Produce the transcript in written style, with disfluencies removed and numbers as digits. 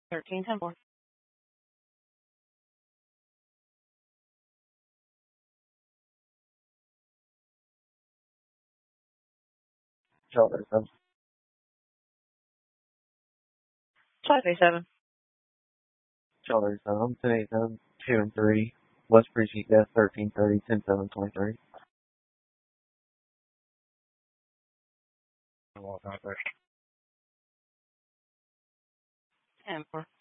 13-10-4. Charlie 37. Charlie 37. Charlie 37. 1087, 2 and 3. West Precinct Death 1330, 10-7-23. And 4.